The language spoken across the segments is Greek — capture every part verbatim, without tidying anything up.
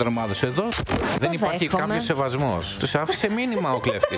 τετραδρομάδος εδώ. Δεν υπάρχει κάποιος σεβασμός. Τους άφησε μήνυμα ο κλέφτης.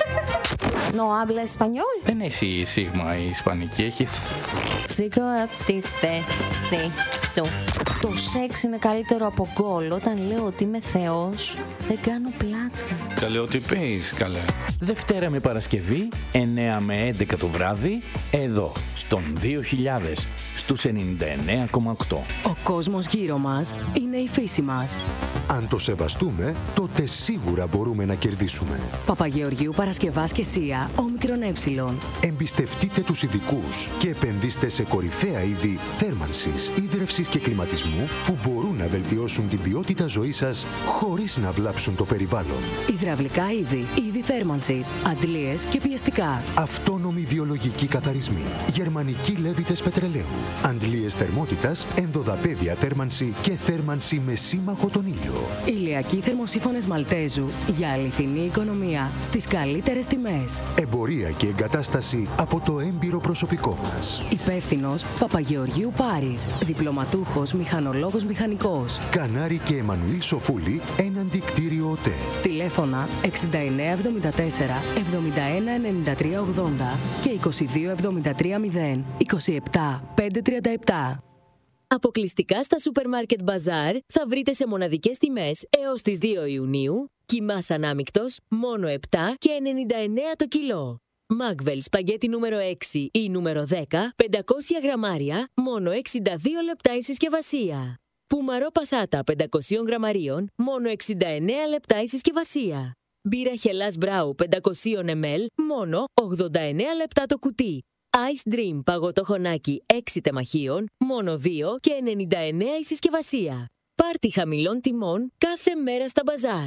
No hablas español. Δεν έχει σίγμα η ισπανική, έχει... Σήκω απ' τη θέση σου. Το σεξ είναι καλύτερο από γκολ. Όταν λέω ότι είμαι θεός, δεν κάνω πλάκα. Καλέ, ό,τι πεις, καλέ. Δευτέρα με Παρασκευή, εννέα με έντεκα το βράδυ, εδώ, στον δύο χιλιάδες, στους ενενήντα εννέα κόμμα οκτώ. Ο κόσμος γύρω μας είναι η φύση μας. Αν το σεβαστούμε, τότε σίγουρα μπορούμε να κερδίσουμε. Παπαγεωργίου Παρασκευάς και Σία, όμικρον ε. Εμπιστευτείτε τους ειδικούς και επενδύστε σε κορυφαία είδη θέρμανσης, ίδρευσης και κλιματισμού που μπορούν να βελτιώσουν την ποιότητα ζωής σας χωρίς να βλάψουν το περιβάλλον. Υδραυλικά είδη, είδη θέρμανσης, αντλίες και πιεστικά. Αυτόνομοι βιολογικοί καθαρισμοί, γερμανικοί λέβητες πετρελαίου, αντλίες θερμότητας, ενδοδαπέδια θέρμανση και θέρμανση με σύμμαχο τον ήλιο. Ηλιακοί θερμοσύφωνες Μαλτέζου για αληθινή οικονομία στις καλύτερες τιμές. Εμπορία και εγκατάσταση από το έμπειρο προσωπικό μας. Υπεύθυνος Παπαγεωργίου Πάρης, διπλωματούχος μηχανολόγος μηχανικός. Κανάρη και Εμμανουήλ Σοφούλη, έναντι κτίριο ΟΤΕ. Τηλέφωνα εξήντα εννέα εβδομήντα τέσσερα εβδομήντα ένα ενενήντα τρία ογδόντα και είκοσι δύο εβδομήντα τρία μηδέν είκοσι επτά πεντακόσια τριάντα επτά. Αποκλειστικά στα Σούπερ Μάρκετ Μπαζάρ θα βρείτε σε μοναδικές τιμές έως τις δύο Ιουνίου κιμάς ανάμικτος μόνο επτά και ενενήντα εννέα το κιλό. Μάγβελ σπαγγέτι νούμερο έξι ή νούμερο δέκα, πεντακόσια γραμμάρια, μόνο εξήντα δύο λεπτά η συσκευασία. Πουμαρό Πασάτα πεντακόσια γραμμαρίων, μόνο εξήντα εννέα λεπτά η συσκευασία. Μπύρα Χελάς Μπράου πεντακόσια μιλιλίτρων, μόνο ογδόντα εννέα λεπτά το κουτί. Ice Dream παγωτό χωνάκι έξι τεμαχίων, μόνο δύο και ενενήντα εννέα η συσκευασία. Πάρτι χαμηλών τιμών κάθε μέρα στα μπαζάρ.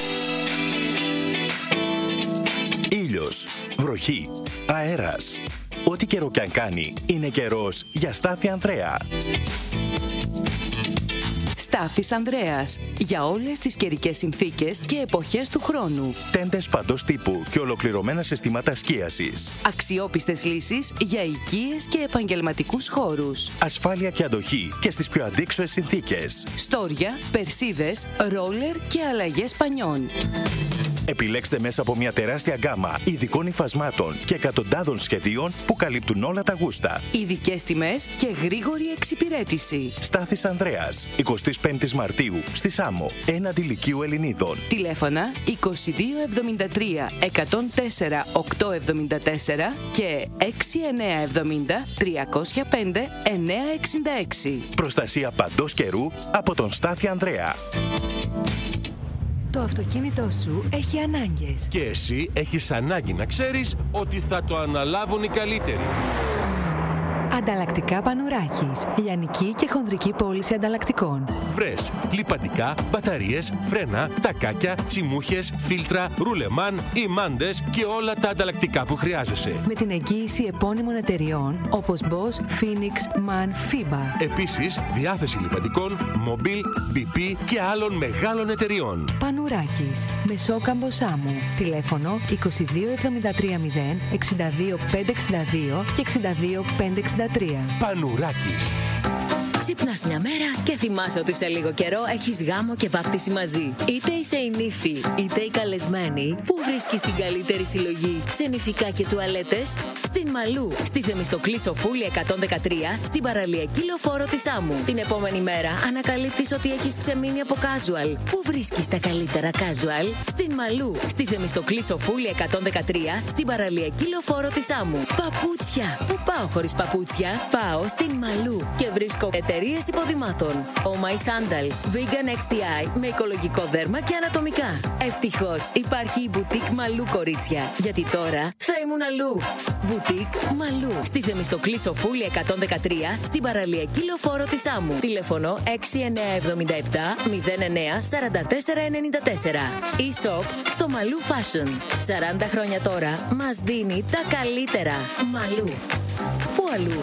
Ήλιος, βροχή, αέρας. Ό,τι καιρό κι αν κάνει, είναι καιρός για Στάθη Ανδρέα. Στάθης Ανδρέας. Για όλες τις καιρικές συνθήκες και εποχές του χρόνου. Τέντες παντός τύπου και ολοκληρωμένα συστήματα σκίασης. Αξιόπιστες λύσεις για οικίες και επαγγελματικούς χώρους. Ασφάλεια και αντοχή και στις πιο αντίξωες συνθήκες. Στόρια, περσίδες, ρόλερ και αλλαγές πανιών. Επιλέξτε μέσα από μια τεράστια γκάμα ειδικών υφασμάτων και εκατοντάδων σχεδίων που καλύπτουν όλα τα γούστα. Ειδικές τιμές και γρήγορη εξυπηρέτηση. Στάθης Ανδρέας, εικοστή πέμπτη Μαρτίου, στη Σάμο, έναντι Λυκείου Ελληνίδων. Τηλέφωνα είκοσι δύο εβδομήντα τρία εκατόν τέσσερα οκτακόσια εβδομήντα τέσσερα και έξι εννέα εβδομήντα τριακόσια πέντε εννιακόσια εξήντα έξι. Προστασία παντός καιρού από τον Στάθη Ανδρέα. Το αυτοκίνητό σου έχει ανάγκες. Και εσύ έχεις ανάγκη να ξέρεις ότι θα το αναλάβουν οι καλύτεροι. Ανταλλακτικά Πανουράκης. Λιανική και χονδρική πώληση ανταλλακτικών. Βρες λιπαντικά, μπαταρίες, φρένα, τακάκια, τσιμούχες, φίλτρα, ρουλεμάν, ημάντες και όλα τα ανταλλακτικά που χρειάζεσαι. Με την εγγύηση επώνυμων εταιριών όπως Bosch, Phoenix, MAN, Fiba. Επίσης, διάθεση λιπαντικών, Mobil, μπι πι και άλλων μεγάλων εταιριών. Πανουράκης. Μεσόκαμπο Σάμου. Τηλέφωνο είκοσι δύο εβδομήντα τρία μηδέν εξήντα δύο πεντακόσια εξήντα δύο και εξήντα δύο πεντακόσια εξήντα τρία. Πανουράκης. Ξυπνάς μια μέρα και θυμάσαι ότι σε λίγο καιρό έχεις γάμο και βάπτιση μαζί. Είτε είσαι η νύφη, είτε η καλεσμένη, που βρίσκεις την καλύτερη συλλογή σε νηφικά και τουαλέτες? Στην Μαλού, στη Θεμιστοκλή Σοφούλη εκατόν δεκατρία, στην παραλιακή λεωφόρο της Άμμου. Την επόμενη μέρα ανακαλύπτεις ότι έχεις ξεμείνει από casual. Πού βρίσκεις τα καλύτερα casual? Στην Μαλού, στη Θεμιστοκλή Σοφούλη εκατόν δεκατρία, στην παραλιακή λεωφόρο της Άμμου. Παπούτσια. Πού πάω χωρίς παπούτσια? Πάω στην Μαλού και βρίσκω εταιρείες υποδημάτων. Oh My Sandals, Vegan εξ τι άι με οικολογικό δέρμα και ανατομικά. Ευτυχώς υπάρχει η Boutique Μαλού, κορίτσια, γιατί τώρα θα ήμουν αλλού. Boutique Μαλού, στη Θεμιστοκλή Σοφούλη εκατόν δεκατρία, στην παραλιακή λεωφόρο της Άμμου. Τηλέφωνο έξι εννέα εβδομήντα επτά μηδέν εννέα σαράντα τέσσερα ενενήντα τέσσερα. E-shop στο Μαλού Fashion. σαράντα χρόνια τώρα μας δίνει τα καλύτερα. Μαλού. Πού αλλού?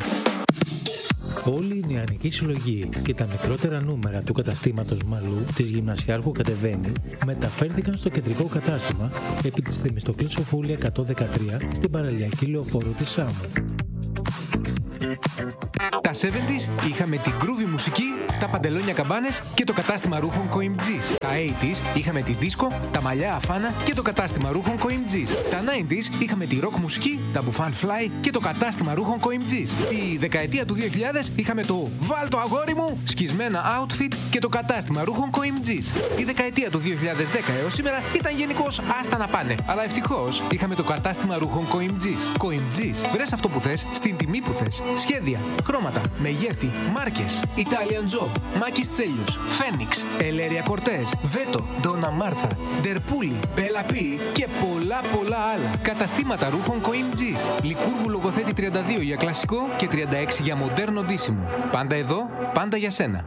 Όλη η νεανική συλλογή και τα μικρότερα νούμερα του καταστήματος Μαλού της Γυμνασιάρχου Κατεβαίνει μεταφέρθηκαν στο κεντρικό κατάστημα επί της Θεμιστοκλής Σοφούλη εκατόν δεκατρία στην παραλιακή λεωφόρο της Σάμου. Τα εβδομήντα είχαμε την groovy μουσική, τα παντελόνια καμπάνες και το κατάστημα ρούχων Coimgis. Τα ογδόντα είχαμε τη disco, τα μαλλιά αφάνα και το κατάστημα ρούχων Coimgis. Τα ενενήντα είχαμε τη rock μουσική, τα μπουφάν fly και το κατάστημα ρούχων Coimgis. Η δεκαετία του δύο χιλιάδες είχαμε το «Βάλ το αγόρι μου» σκισμένα outfit και το κατάστημα ρούχων Coimgis. Η δεκαετία του δύο χιλιάδες δέκα έως σήμερα ήταν γενικώς άστα να πάνε. Αλλά ευτυχώς είχαμε το κατάστημα ρούχων Coimgis. Coimgis, βρες αυτό που θες, στην τιμή που θες. Σχέδια, χρώματα, μεγέθη, μάρκες. Italian Job, Μάκης Τσέλιους, Φένιξ, Ελέρια Κορτές, Βέτο, Ντόνα Μάρθα, Ντερπούλη, Μπέλα Πι και πολλά πολλά άλλα. Καταστήματα ρούχων Coimgis. Λικούργου Λογοθέτη τριάντα δύο για κλασικό και τριάντα έξι για μοντέρνο ντύσιμο. Πάντα εδώ, πάντα για σένα.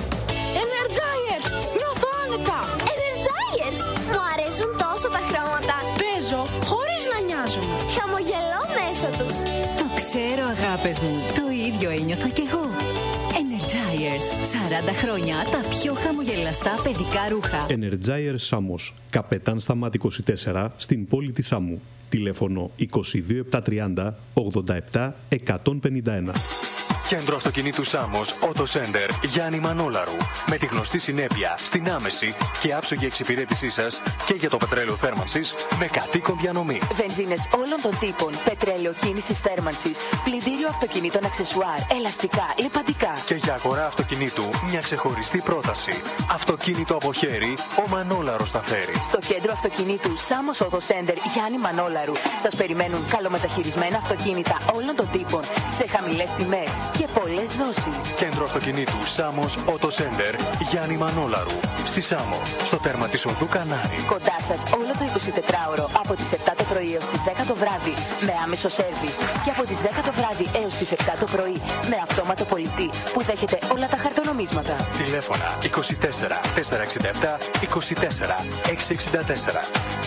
Energizers! Νιώθω άνετα! Energizers! Μου αρέσουν τόσο τα χρώματα. Παίζω χωρίς να νοιάζομαι. Χαμογελώ μέσα τους. Το ξέρω, αγάπες μου. Το ίδιο ένιωθα κι εγώ. Energizers. σαράντα χρόνια τα πιο χαμογελαστά παιδικά ρούχα. Energizers Samos. Καπετάν Σταμάτη είκοσι τέσσερα στην πόλη της Σάμου. Τηλέφωνο είκοσι δύο επτακόσια τριάντα ογδόντα επτά εκατόν πενήντα ένα. Κέντρο αυτοκινήτου Σάμος Auto Center Γιάννη Μανόλαρου. Με τη γνωστή συνέπεια στην άμεση και άψογη εξυπηρέτησή σας και για το πετρέλαιο θέρμανσης με κατοίκον διανομή. Βενζίνες όλων των τύπων, πετρέλαιο κίνησης θέρμανσης, πλυντήριο αυτοκινήτων αξεσουάρ, ελαστικά, λιπαντικά. Και για αγορά αυτοκινήτου μια ξεχωριστή πρόταση. Αυτοκίνητο από χέρι, ο Μανόλαρος τα φέρει. Στο κέντρο αυτοκινήτου Σάμος Auto Center Γιάννη Μανόλαρου σας περιμένουν καλομεταχειρισμένα αυτοκίνητα όλων των τύπων σε χαμηλές τιμές και πολλές δόσεις. Κέντρο αυτοκινήτου Σάμος Auto Center Γιάννη Μανόλαρου. Στη Σάμο, στο τέρμα της οδού Κανάρη. Κοντά σας όλο το εικοσιτετράωρο από τις επτά το πρωί έως τις δέκα το βράδυ με άμεσο σέρβις και από τις δέκα το βράδυ έως τις επτά το πρωί με αυτόματο πολιτή που δέχεται όλα τα χαρτονομίσματα. Τηλέφωνα είκοσι τέσσερα τετρακόσια εξήντα επτά είκοσι τέσσερα εξακόσια εξήντα τέσσερα.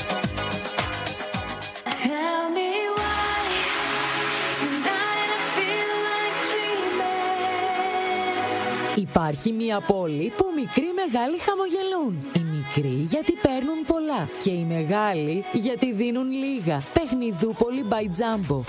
Υπάρχει μια πόλη που μικροί μεγάλοι χαμογελούν. Οι μικροί γιατί παίρνουν πολλά και οι μεγάλοι γιατί δίνουν λίγα. Παιχνιδούπολη by Jumbo.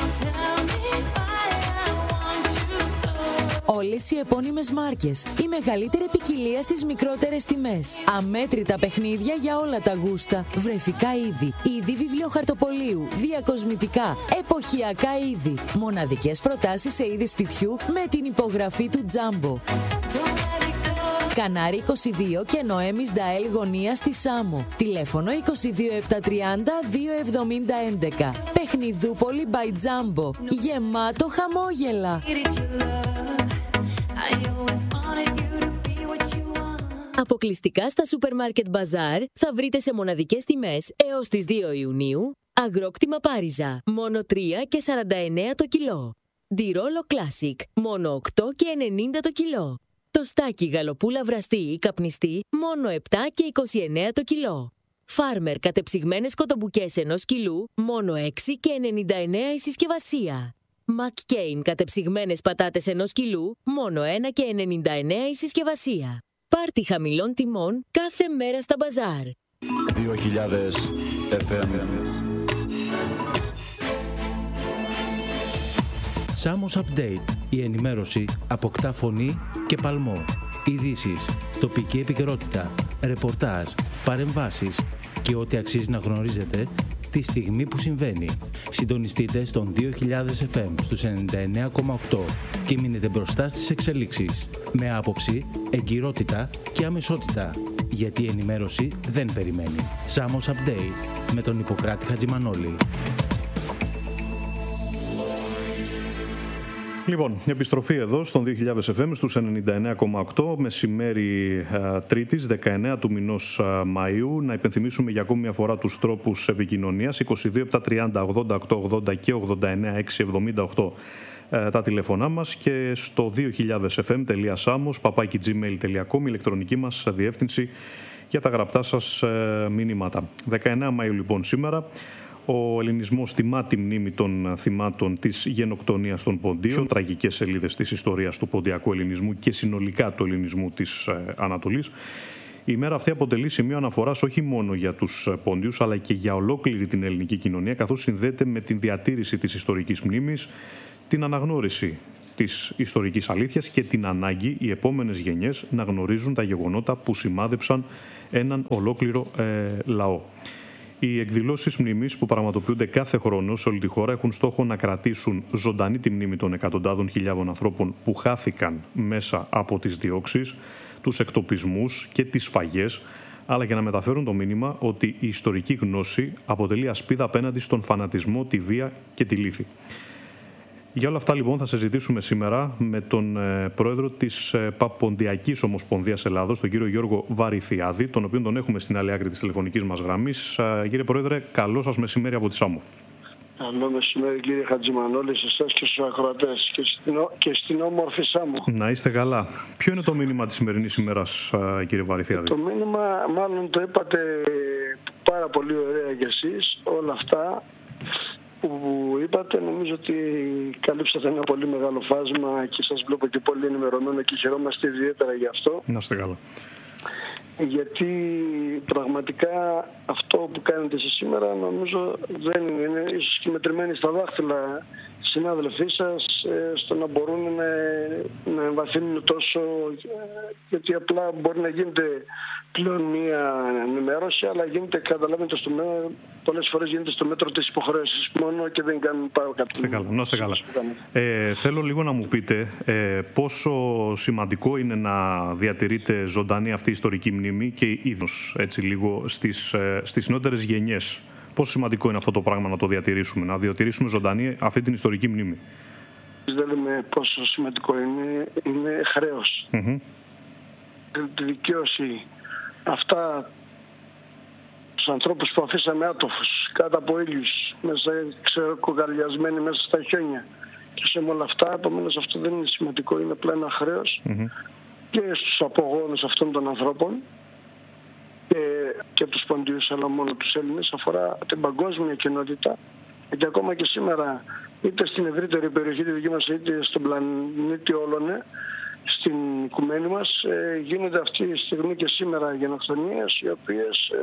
Όλες οι επώνυμες μάρκες, η μεγαλύτερη ποικιλία στις μικρότερες τιμές. Αμέτρητα παιχνίδια για όλα τα γούστα. Βρεφικά είδη, είδη βιβλιοχαρτοπολίου, διακοσμητικά, εποχιακά είδη. Μοναδικές προτάσεις σε είδη σπιτιού με την υπογραφή του Jumbo. Κανάρι είκοσι δύο και Νοέμις Νταέλ γωνία στη Σάμο. Τηλέφωνο είκοσι δύο επτακόσια τριάντα δύο εβδομήντα έντεκα. Παιχνιδούπολη by Jumbo. Γεμάτο χαμόγελα. Αποκλειστικά στα Supermarket Bazaar θα βρείτε σε μοναδικές τιμές έως τις δύο Ιουνίου αγρόκτημα Πάριζα, μόνο τρία και σαράντα εννέα το κιλό. Ντιρόλο Classic, μόνο οκτώ και ενενήντα το κιλό. Το στάκι γαλοπούλα βραστή ή καπνιστή, μόνο επτά και είκοσι εννέα το κιλό. Φάρμερ κατεψυγμένες κοτομπουκές ενός κιλού, μόνο έξι και ενενήντα εννέα η συσκευασία. McCain κατεψυγμένες πατάτες ενός κιλού, μόνο ένα και ενενήντα εννέα η συσκευασία. Πάρτι χαμηλών τιμών κάθε μέρα στα μπαζάρ. δύο χιλιάδες εφ εμ. Samos Update. Η ενημέρωση αποκτά φωνή και παλμό. Ειδήσεις, τοπική επικαιρότητα, ρεπορτάζ, παρεμβάσεις και ό,τι αξίζει να γνωρίζετε τη στιγμή που συμβαίνει. Συντονιστείτε στον δύο χιλιάδες εφ εμ στους ενενήντα εννέα κόμμα οκτώ και μείνετε μπροστά στις εξελίξεις. Με άποψη, εγκυρότητα και αμεσότητα. Γιατί η ενημέρωση δεν περιμένει. Samos Update με τον Ιπποκράτη Χατζημανόλη. Λοιπόν, επιστροφή εδώ στον δύο χιλιάδες εφ εμ στους ενενήντα εννέα κόμμα οκτώ, μεσημέρι α, Τρίτης, δεκαεννέα του μηνός α, Μαΐου. Να υπενθυμίσουμε για ακόμη μια φορά τους τρόπους επικοινωνίας. είκοσι δύο επτακόσια τριάντα ογδόντα οκτώ ογδόντα και ογδόντα εννέα εξακόσια εβδομήντα οκτώ α, τα τηλέφωνά μας και στο δύο χιλιάδες εφ εμ τελεία samos παπάκι τζι μέιλ τελεία κομ ηλεκτρονική μας διεύθυνση για τα γραπτά σας α, μηνύματα. δεκαεννέα Μαΐου λοιπόν σήμερα. Ο ελληνισμός τιμά τη μνήμη των θυμάτων της γενοκτονίας των Ποντίων, τραγικές σελίδες της ιστορίας του ποντιακού ελληνισμού και συνολικά του ελληνισμού της Ανατολής. Η ημέρα αυτή αποτελεί σημείο αναφοράς όχι μόνο για τους Πόντιους, αλλά και για ολόκληρη την ελληνική κοινωνία, καθώς συνδέεται με την διατήρηση της ιστορικής μνήμης, την αναγνώριση της ιστορικής αλήθειας και την ανάγκη οι επόμενες γενιές να γνωρίζουν τα γεγονότα που σημάδεψαν έναν ολόκληρο ε, λαό. Οι εκδηλώσεις μνήμης που πραγματοποιούνται κάθε χρόνο σε όλη τη χώρα έχουν στόχο να κρατήσουν ζωντανή τη μνήμη των εκατοντάδων χιλιάδων ανθρώπων που χάθηκαν μέσα από τις διώξεις, τους εκτοπισμούς και τις σφαγές, αλλά και να μεταφέρουν το μήνυμα ότι η ιστορική γνώση αποτελεί ασπίδα απέναντι στον φανατισμό, τη βία και τη λύθη. Για όλα αυτά λοιπόν θα συζητήσουμε σήμερα με τον ε, πρόεδρο της ε, Παποντιακής Ομοσπονδίας Ελλάδος, τον κύριο Γιώργο Βαρυθιάδη, τον οποίο τον έχουμε στην άλλη άκρη της τηλεφωνικής μας γραμμής. Ε, κύριε Πρόεδρε, καλό σας μεσημέρι από τη Σάμο. Καλό μεσημέρι κύριε Χατζημανόλη, σε εσάς και στους ακροατές και στην, και στην όμορφη Σάμο. Να είστε καλά. Ποιο είναι το μήνυμα της σημερινής ημέρας, ε, κύριε Βαρυθιάδη? Το μήνυμα, μάλλον το είπατε πάρα πολύ ωραία κι εσείς, όλα αυτά που είπατε, νομίζω ότι καλύψατε ένα πολύ μεγάλο φάσμα και σας βλέπω και πολύ ενημερωμένο και χαιρόμαστε ιδιαίτερα γι' αυτό. Να είστε καλά. Γιατί πραγματικά αυτό που κάνετε εσείς σήμερα νομίζω δεν είναι, είναι ίσως και μετρημένοι στα δάχτυλα συνάδελφοί σας στο να μπορούν να, να εμβαθύνουν τόσο, γιατί απλά μπορεί να γίνεται πλέον μία ενημέρωση, αλλά γίνεται, καταλαβαίνετε, στο μέτρο, πολλές φορές γίνεται στο μέτρο της υποχρέωσης μόνο και δεν κάνουν παρακάτω. Να είστε καλά. Ε, θέλω λίγο να μου πείτε ε, πόσο σημαντικό είναι να διατηρείτε ζωντανή αυτή η ιστορική μνήμη και ίδιος έτσι λίγο στις, ε, στις νεότερες γενιές. Πόσο σημαντικό είναι αυτό το πράγμα να το διατηρήσουμε, να διατηρήσουμε ζωντανή αυτή την ιστορική μνήμη? Δεν λέμε πόσο σημαντικό είναι, είναι χρέος. Mm-hmm. Τη δικαίωση αυτά τους ανθρώπους που αφήσαμε άτοφους κάτω από ήλιους, μέσα, ξέρω, κοκαλιασμένοι μέσα στα χιόνια και σε όλα αυτά, επομένως αυτό δεν είναι σημαντικό, είναι απλά ένα χρέος mm-hmm. και στους απογόνους αυτών των ανθρώπων και, και τους Ποντίους, αλλά μόνο τους Έλληνες, αφορά την παγκόσμια κοινότητα, γιατί ακόμα και σήμερα είτε στην ευρύτερη περιοχή τη δική μας είτε στον πλανήτη όλωνε, στην οικουμένη μας ε, γίνονται αυτή τη στιγμή και σήμερα γενοκτονίες οι οποίες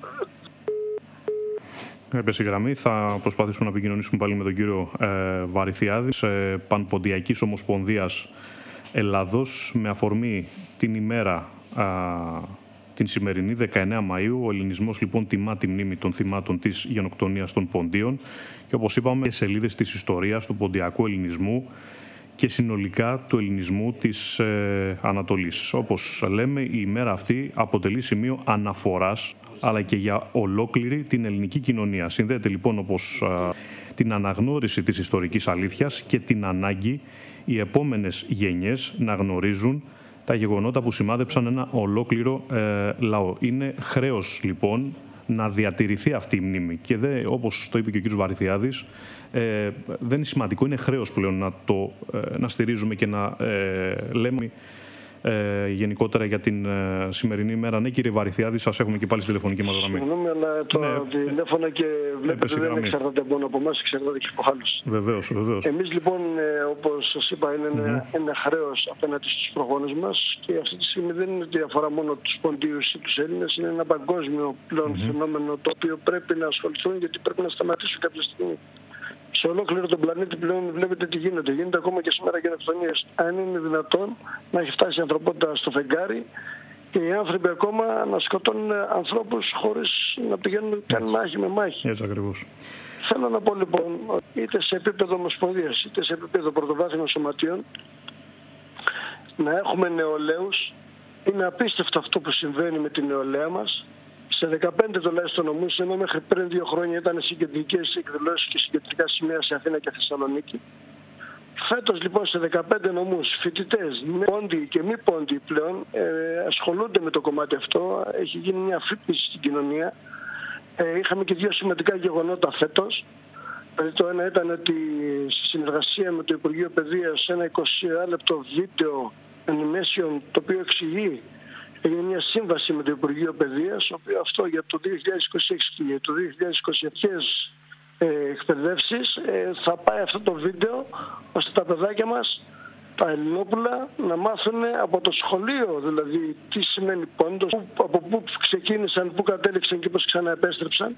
ε... Έπεσε η γραμμή. Θα προσπαθήσουμε να επικοινωνήσουμε πάλι με τον κύριο ε, Βαρυθιάδη της ε, Πανποντιακής Ομοσπονδίας Ελλάδος με αφορμή την ημέρα α, την σημερινή δεκαεννέα Μαΐου. Ο ελληνισμός λοιπόν τιμά τη μνήμη των θυμάτων της γενοκτονίας των Ποντίων και όπως είπαμε σελίδες της ιστορίας του ποντιακού ελληνισμού και συνολικά του ελληνισμού της ε, Ανατολής. Όπως λέμε, η ημέρα αυτή αποτελεί σημείο αναφοράς, αλλά και για ολόκληρη την ελληνική κοινωνία. Συνδέεται λοιπόν όπως ε, την αναγνώριση της ιστορικής αλήθειας και την ανάγκη οι επόμενες γενιές να γνωρίζουν τα γεγονότα που σημάδεψαν ένα ολόκληρο ε, λαό. Είναι χρέος λοιπόν να διατηρηθεί αυτή η μνήμη. Και δε, όπως το είπε και ο κ. Βαρυθιάδης, ε, δεν είναι σημαντικό, είναι χρέος πλέον να, το, ε, να στηρίζουμε και να ε, λέμε ε, γενικότερα για την ε, σημερινή ημέρα. Ναι, κύριε Βαρυθιάδη, σας έχουμε και πάλι στη τηλεφωνική μας γραμμή. Συγγνώμη, αλλά το ναι, τηλέφωνο και βλέπετε δεν εξαρτάται μόνο από εμάς, εξαρτάται και από άλλους. Βεβαίως, βεβαίως. Εμείς λοιπόν, ε, όπως σας είπα, είναι mm-hmm. ένα, ένα χρέος απέναντι στους προγόνους μας και αυτή τη στιγμή δεν είναι ότι αφορά μόνο τους Ποντίους ή τους Έλληνες, είναι ένα παγκόσμιο πλέον mm-hmm. φαινόμενο το οποίο πρέπει να ασχοληθούν, γιατί πρέπει να σταματήσουν κάποια στιγμή. Σε ολόκληρο τον πλανήτη πλέον βλέπετε τι γίνεται. Γίνεται ακόμα και σήμερα γενοκτονίες. Αν είναι δυνατόν να έχει φτάσει η ανθρωπότητα στο φεγγάρι και οι άνθρωποι ακόμα να σκοτώνουν ανθρώπους χωρίς να πηγαίνουν καν μάχη με μάχη. Έτσι ακριβώς. Θέλω να πω λοιπόν, είτε σε επίπεδο ομοσπονδίας είτε σε επίπεδο πρωτοβάθμιων σωματείων, να έχουμε νεολαίους. Είναι απίστευτο αυτό που συμβαίνει με την νεολαία μας. Σε δεκαπέντε τουλάχιστον νομούς, ενώ μέχρι πριν δύο χρόνια ήταν συγκεντρικές εκδηλώσεις και συγκεντρικά σημεία σε Αθήνα και Θεσσαλονίκη. Φέτος λοιπόν σε δεκαπέντε νομούς φοιτητές, πόντιοι και μη πόντιοι πλέον ε, ασχολούνται με το κομμάτι αυτό. Έχει γίνει μια αφύπνιση στην κοινωνία. Ε, είχαμε και δύο σημαντικά γεγονότα φέτος. Δηλαδή το ένα ήταν ότι στη συνεργασία με το Υπουργείο Παιδείας ένα είκοσι λεπτό βίντεο animation το οποίο εξηγεί, έγινε μια σύμβαση με το Υπουργείο Παιδείας, το οποίο αυτό για το δύο χιλιάδες είκοσι έξι και για το δύο χιλιάδες είκοσι επτά ε, εκπαιδεύσεις ε, θα πάει αυτό το βίντεο ώστε τα παιδάκια μας, τα Ελληνόπουλα, να μάθουν από το σχολείο δηλαδή τι σημαίνει πόντος, από πού ξεκίνησαν, πού κατέληξαν και πώς ξαναεπέστρεψαν.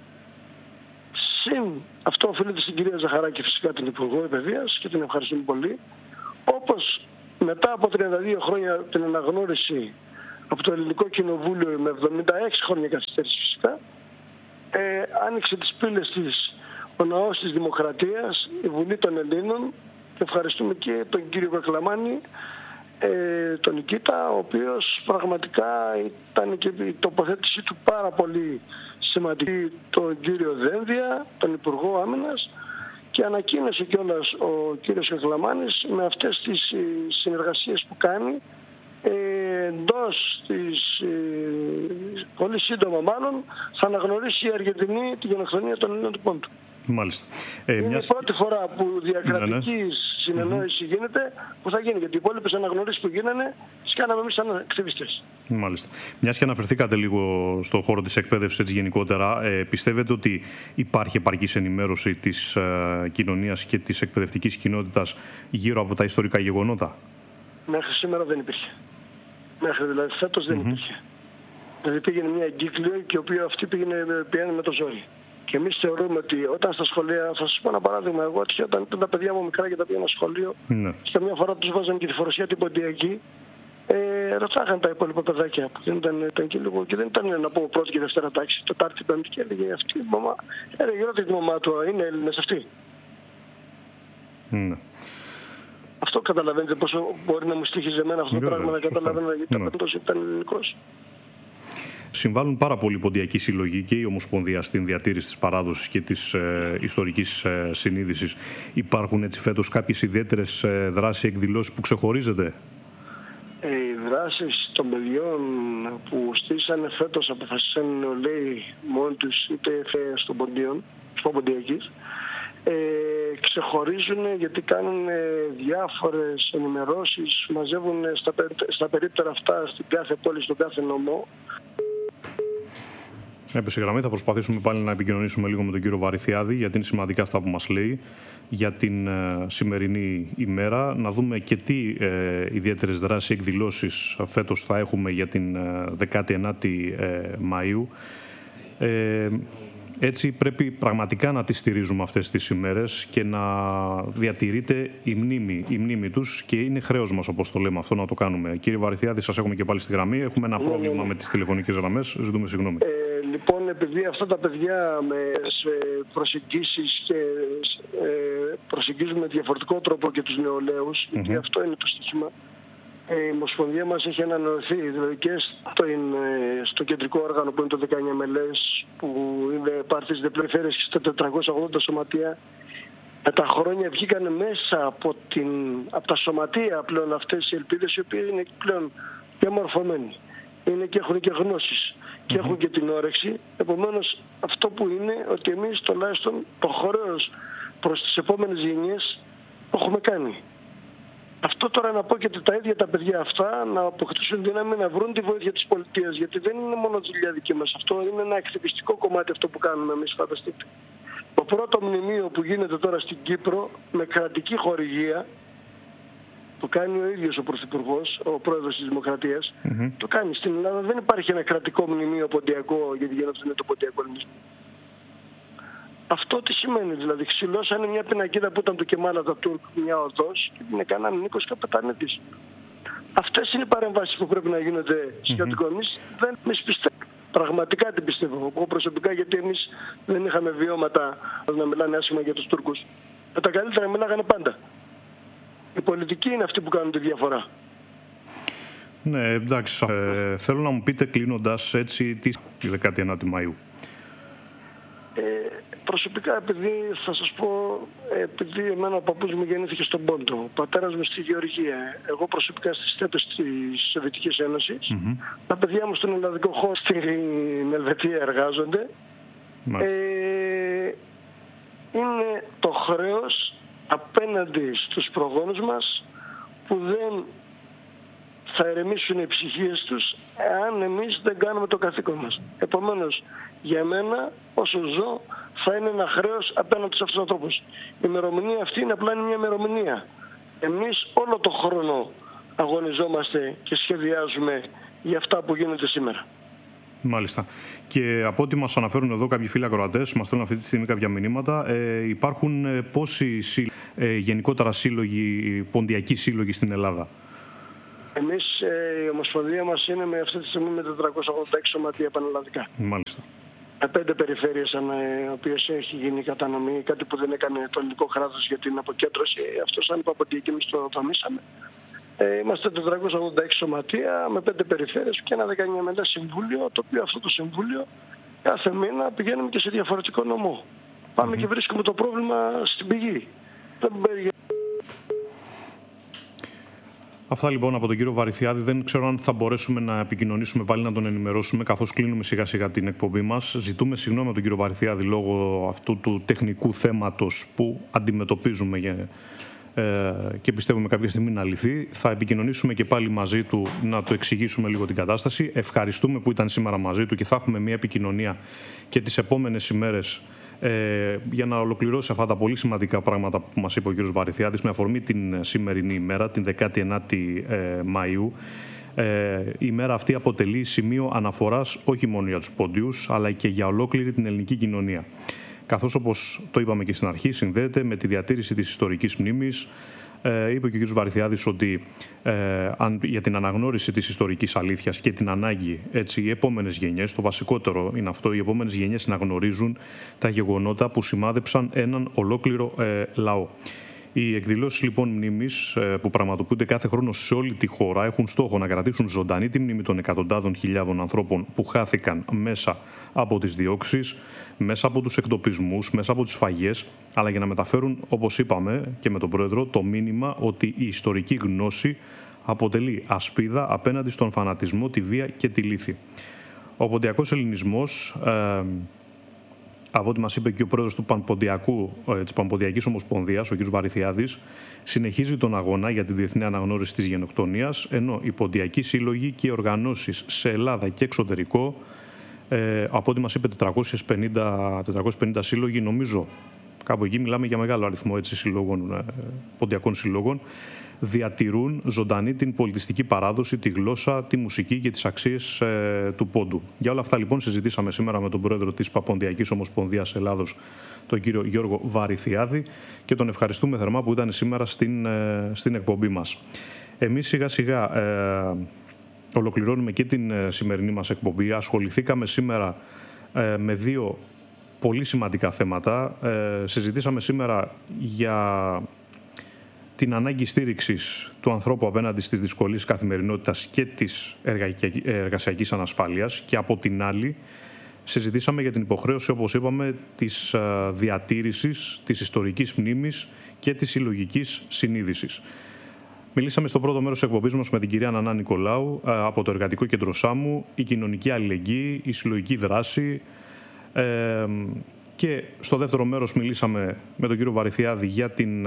Συν αυτό οφείλεται στην κυρία Ζαχαράκη, φυσικά την Υπουργό Παιδείας, και την ευχαριστούμε πολύ, όπως μετά από τριάντα δύο χρόνια την αναγνώριση από το Ελληνικό Κοινοβούλιο με εβδομήντα έξι χρόνια καθυστέρηση φυσικά, ε, άνοιξε τις πύλες της ο Ναός της Δημοκρατίας, η Βουλή των Ελλήνων, και ευχαριστούμε και τον κύριο Κακλαμάνη, ε, τον Νικήτα, ο οποίος πραγματικά ήταν και η τοποθέτησή του πάρα πολύ σημαντική, τον κύριο Δένδια, τον Υπουργό Άμυνας, και ανακοίνωσε κιόλας ο κύριος Κακλαμάνης με αυτές τις συνεργασίες που κάνει, Ε, εντός της, ε, πολύ σύντομα μάλλον, θα αναγνωρίσει η Αργεντινή τη γενοκτονία των Ελλήνων του Πόντου. Μάλιστα. Ε, είναι μιας... η πρώτη φορά που διακρατική ναι, ναι. συνεννόηση mm-hmm. γίνεται, που θα γίνει, γιατί οι υπόλοιπες αναγνωρίσεις που γίνανε τις κάναμε εμείς σαν ακτιβιστές. Μάλιστα. Μιας και αναφερθήκατε λίγο στον χώρο της εκπαίδευσης έτσι γενικότερα, ε, πιστεύετε ότι υπάρχει επαρκής ενημέρωση της ε, κοινωνίας και της εκπαιδευτικής κοινότητας γύρω από τα ιστορικά γεγονότα? Μέχρι σήμερα δεν υπήρχε. Μέχρι δηλαδή φέτος δεν mm-hmm. υπήρχε. Δηλαδή πήγαινε μια εγκύκλιο και η οποία αυτή πήγαινε, πήγαινε με το ζόρι. Και εμείς θεωρούμε ότι όταν στα σχολεία, θα σας πω ένα παράδειγμα, εγώ όταν ήταν τα παιδιά μου μικρά και τα πήγαινα σχολείο, mm-hmm. και καμιά φορά τους βάζαμε και τη φοροσιά την ποντιακή, ε, ρωτάγαν τα υπόλοιπα παιδάκια που δεν ήταν, ήταν και, λίγο, και δεν ήταν να πω πρώτη και δευτέρα τάξη, τετάρτη, πέμπτη, και έλεγε αυτή η μαμά, έλεγε ρώτα τη μαμά του, είναι Έλληνες αυτοί. Mm-hmm. Αυτό καταλαβαίνετε πόσο μπορεί να μου στοίχιζε εμένα αυτό το πράγμα, να καταλαβαίνω γιατί mm. τόσο ήταν ελληνικός. Συμβάλλουν πάρα πολύ οι ποντιακοί συλλογοί και η Ομοσπονδία στην διατήρηση της παράδοσης και της ε, ιστορικής ε, συνείδησης. Υπάρχουν έτσι φέτος κάποιες ιδιαίτερες ε, δράσεις, εκδηλώσεις που ξεχωρίζετε? Ε, οι δράσεις των παιδιών που στήσανε φέτος αποφασίσαν νεολαίοι μόνοι τους, είτε στον Ποντίον, στον Ποντιακής, Ε, ξεχωρίζουν γιατί κάνουν ε, διάφορες ενημερώσεις, μαζεύουν στα, στα περίπτερα αυτά στην κάθε πόλη, στον κάθε νομό. Έπεσε γραμμή, θα προσπαθήσουμε πάλι να επικοινωνήσουμε λίγο με τον κύριο Βαρυθιάδη, γιατί είναι σημαντικά αυτά που μας λέει για την ε, σημερινή ημέρα. Να δούμε και τι ε, ιδιαίτερες δράσεις, εκδηλώσεις φέτος θα έχουμε για την ε, δεκάτη ενάτη ε, Μαΐου. Ε, Έτσι πρέπει πραγματικά να τις στηρίζουμε αυτές τις ημέρες και να διατηρείται η μνήμη, η μνήμη τους, και είναι χρέος μας, όπως το λέμε αυτό, να το κάνουμε. Κύριε Βαρυθιάδη, σας έχουμε και πάλι στη γραμμή. Έχουμε ένα ναι, πρόβλημα ναι, ναι. με τις τηλεφωνικές γραμμές. Ζητούμε συγγνώμη. Ε, λοιπόν, επειδή αυτά τα παιδιά με προσεγγίσεις και ε, προσεγγίζουν με διαφορετικό τρόπο και τους νεολαίους, mm-hmm. γιατί αυτό είναι το στοίχημα, η Ομοσπονδία μας έχει ανανεωθεί, δηλαδή και στο, στο κεντρικό όργανο που είναι το δεκαεννιά μελές, που είναι πάρτης περιφέρειες και στα τετρακόσια ογδόντα σωματεία. Με τα χρόνια βγήκαν μέσα από, την, από τα σωματεία πλέον αυτές οι ελπίδες, οι οποίες είναι πλέον και μορφωμένοι. Είναι και έχουν και γνώσεις και mm-hmm. έχουν και την όρεξη. Επομένως, αυτό που είναι ότι εμείς τουλάχιστον το χρέος προς τις επόμενες γενιές το έχουμε κάνει. Αυτό τώρα να πω και τα ίδια τα παιδιά αυτά να αποκτήσουν δύναμη να βρουν τη βοήθεια της πολιτείας, γιατί δεν είναι μόνο δουλειά δική μας. Αυτό είναι ένα ακτιβιστικό κομμάτι αυτό που κάνουμε εμείς, φανταστείτε. Το πρώτο μνημείο που γίνεται τώρα στην Κύπρο με κρατική χορηγία, το κάνει ο ίδιος ο Πρωθυπουργός, ο Πρόεδρος της Δημοκρατίας, mm-hmm. το κάνει. Στην Ελλάδα δεν υπάρχει ένα κρατικό μνημείο ποντιακό, γιατί γίνεται το ποντιακό ελληνισμό. Αυτό τι σημαίνει, δηλαδή ξυλώσανε μια πινακίδα που ήταν του Κεμάλ Ατατούρκ, μια οδός, και την έκαναν Νίκος Καπετανέτης. Αυτές είναι οι παρεμβάσεις που πρέπει να γίνονται σχετικό. Mm-hmm. Εμείς δεν εμείς πιστεύουμε. Πραγματικά την πιστεύω. Εγώ προσωπικά, γιατί εμείς δεν είχαμε βιώματα να μιλάνε άσχημα για τους Τούρκους. Με τα καλύτερα μιλάγανε πάντα. Η πολιτική είναι αυτή που κάνουν τη διαφορά. Ναι, εντάξει. Ε, θέλω να μου πείτε, κλείνοντας έτσι, τη δεκάτη ενάτη Μαΐου. Ε, προσωπικά, επειδή θα σας πω, επειδή εμένα ο παππούς μου γεννήθηκε στον Πόντο, ο πατέρας μου στη Γεωργία, εγώ προσωπικά στις στέπες της Σοβιετικής Ένωσης, mm-hmm. τα παιδιά μου στον ελλαδικό χώρο στην Ελβετία εργάζονται. Mm-hmm. Ε, είναι το χρέος απέναντι στους προγόνους μας που δεν θα ερεμήσουν οι ψυχίες τους εάν εμείς δεν κάνουμε το καθήκον μας. Επομένως, για μένα, όσο ζω, θα είναι ένα χρέος απέναντι σε αυτούς τους ανθρώπους. Η ημερομηνία αυτή είναι απλά μια ημερομηνία. Εμείς όλο το χρόνο αγωνιζόμαστε και σχεδιάζουμε για αυτά που γίνεται σήμερα. Μάλιστα. Και από ό,τι μας αναφέρουν εδώ κάποιοι φίλοι ακροατές, μας στέλνουν αυτή τη στιγμή κάποια μηνύματα, ε, υπάρχουν ε, πόσοι σύλλογοι, ε, γενικότερα σύλλογοι, ποντιακοί σύλλογοι στην Ελλάδα? Εμείς, ε, η Ομοσπονδία μας είναι με αυτή τη στιγμή με τετρακόσια ογδόντα έξι σωματεία πανελλαδικά. Μάλιστα. Με πέντε περιφέρειες, οι οποίες έχει γίνει η κατανομή, κάτι που δεν έκανε το ελληνικό κράτος για την αποκέντρωση. Αυτό σαν παποντιακή εμείς το δομήσαμε. Ε, είμαστε τετρακόσια ογδόντα έξι σωματεία με πέντε περιφέρειες και ένα δεκαεννιά μέλη συμβούλιο, το οποίο αυτό το συμβούλιο κάθε μήνα πηγαίνουμε και σε διαφορετικό νομό. Πάμε mm-hmm. και βρίσκουμε το πρόβλημα στην πηγή. Δεν Αυτά λοιπόν από τον κύριο Βαρυθιάδη. Δεν ξέρω αν θα μπορέσουμε να επικοινωνήσουμε πάλι, να τον ενημερώσουμε καθώς κλείνουμε σιγά σιγά την εκπομπή μας. Ζητούμε συγγνώμη από τον κύριο Βαρυθιάδη λόγω αυτού του τεχνικού θέματος που αντιμετωπίζουμε για, ε, και πιστεύουμε κάποια στιγμή να λυθεί. Θα επικοινωνήσουμε και πάλι μαζί του να του εξηγήσουμε λίγο την κατάσταση. Ευχαριστούμε που ήταν σήμερα μαζί του και θα έχουμε μια επικοινωνία και τις επόμενες ημέρες Ε, για να ολοκληρώσει αυτά τα πολύ σημαντικά πράγματα που μας είπε ο κ. Βαρυθιάδης με αφορμή την σημερινή ημέρα, την δεκάτη ενάτη ε, Μαΐου. Ε, η ημέρα αυτή αποτελεί σημείο αναφοράς όχι μόνο για τους πόντιους, αλλά και για ολόκληρη την ελληνική κοινωνία. Καθώς, όπως το είπαμε και στην αρχή, συνδέεται με τη διατήρηση της ιστορικής μνήμης. Ε, είπε και ο κ. Βαρυθιάδης ότι ε, αν, για την αναγνώριση της ιστορικής αλήθειας και την ανάγκη, έτσι, οι επόμενες γενιές, το βασικότερο είναι αυτό, οι επόμενες γενιές να γνωρίζουν τα γεγονότα που σημάδεψαν έναν ολόκληρο ε, λαό. Οι εκδηλώσεις λοιπόν μνήμης ε, που πραγματοποιούνται κάθε χρόνο σε όλη τη χώρα έχουν στόχο να κρατήσουν ζωντανή τη μνήμη των εκατοντάδων χιλιάδων ανθρώπων που χάθηκαν μέσα από τις διώξεις, μέσα από τους εκτοπισμούς, μέσα από τις σφαγές, αλλά για να μεταφέρουν, όπως είπαμε και με τον Πρόεδρο, το μήνυμα ότι η ιστορική γνώση αποτελεί ασπίδα απέναντι στον φανατισμό, τη βία και τη λύθη. Ο ποντιακός ελληνισμός, ε, από ό,τι μας είπε και ο πρόεδρος του Πανποντιακού, της Πανποντιακής Ομοσπονδίας, ο κ. Βαρυθιάδης, συνεχίζει τον αγώνα για τη διεθνή αναγνώριση της γενοκτονίας, ενώ οι ποντιακοί σύλλογοι και οι οργανώσεις σε Ελλάδα και εξωτερικό, ε, από ό,τι μας είπε τετρακόσιοι πενήντα σύλλογοι, νομίζω κάπου εκεί μιλάμε για μεγάλο αριθμό έτσι, συλλόγων, ε, ποντιακών συλλόγων, διατηρούν ζωντανή την πολιτιστική παράδοση, τη γλώσσα, τη μουσική και τις αξίες ε, του πόντου. Για όλα αυτά λοιπόν συζητήσαμε σήμερα με τον πρόεδρο της Παποντιακής Ομοσπονδίας Ελλάδος, τον κύριο Γιώργο Βαρυθιάδη, και τον ευχαριστούμε θερμά που ήταν σήμερα στην, ε, στην εκπομπή μας. Εμείς σιγά σιγά ε, ολοκληρώνουμε και την ε, σημερινή μας εκπομπή. Ασχοληθήκαμε σήμερα ε, με δύο πολύ σημαντικά θέματα. Ε, συζητήσαμε σήμερα για την ανάγκη στήριξης του ανθρώπου απέναντι στις δυσκολίες καθημερινότητας και της εργασιακής ανασφάλειας, και από την άλλη συζητήσαμε για την υποχρέωση, όπως είπαμε, της διατήρησης της ιστορικής μνήμης και της συλλογικής συνείδησης. Μιλήσαμε στο πρώτο μέρος της εκπομπής μας με την κυρία Νανά Νικολάου από το Εργατικό Κέντρο Σάμου, η κοινωνική αλληλεγγύη, η συλλογική δράση, ε, και στο δεύτερο μέρος μιλήσαμε με τον κύριο Βαρυθιάδη για την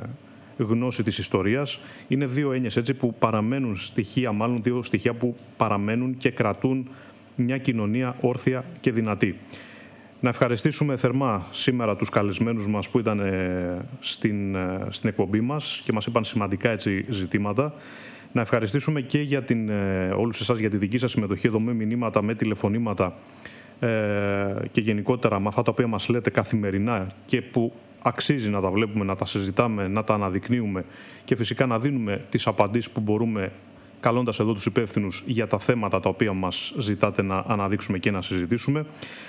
γνώση της ιστορίας. Είναι δύο έννοιες έτσι που παραμένουν στοιχεία, μάλλον δύο στοιχεία που παραμένουν και κρατούν μια κοινωνία όρθια και δυνατή. Να ευχαριστήσουμε θερμά σήμερα τους καλεσμένους μας που ήταν στην, στην εκπομπή μας και μας είπαν σημαντικά έτσι ζητήματα. Να ευχαριστήσουμε και για την, όλους εσάς για τη δική σας συμμετοχή εδώ με μηνύματα, με τηλεφωνήματα ε, και γενικότερα με αυτά τα οποία μας λέτε καθημερινά και που αξίζει να τα βλέπουμε, να τα συζητάμε, να τα αναδεικνύουμε και φυσικά να δίνουμε τις απαντήσεις που μπορούμε, καλώντας εδώ τους υπεύθυνους για τα θέματα τα οποία μας ζητάτε να αναδείξουμε και να συζητήσουμε.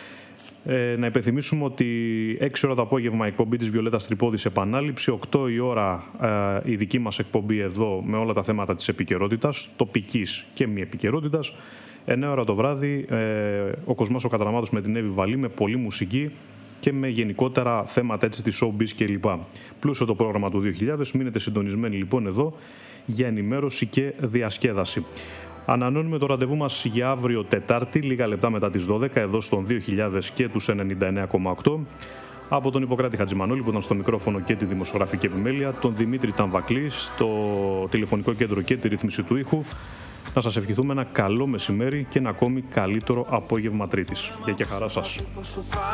Ε, να υπενθυμίσουμε ότι έξι ώρα το απόγευμα η εκπομπή της Βιολέτας Τρυπώδης επανάληψη, οκτώ η ώρα ε, η δική μας εκπομπή εδώ με όλα τα θέματα της επικαιρότητας, τοπικής και μη επικαιρότητας. εννιά ώρα το βράδυ ε, ο Κοσμάς ο Κατραμάτος με την Εύη Βαλή με πολλή μουσική και με γενικότερα θέματα έτσι της showbiz κλπ. Πλούσιο το πρόγραμμα του δύο χιλιάδες. Μείνετε συντονισμένοι λοιπόν εδώ για ενημέρωση και διασκέδαση. Ανανώνουμε το ραντεβού μας για αύριο Τετάρτη, λίγα λεπτά μετά τις δώδεκα, εδώ στον δύο χιλιάδες και τους ενενήντα εννέα κόμμα οκτώ. Από τον Ιπποκράτη Χατζημανόλη που ήταν στο μικρόφωνο και τη δημοσιογραφική επιμέλεια, τον Δημήτρη Ταμβακλή στο τηλεφωνικό κέντρο και τη ρύθμιση του ήχου. Να σας ευχηθούμε ένα καλό μεσημέρι και ένα ακόμη καλύτερο απόγευμα Τρίτης. Γεια και χαρά σας.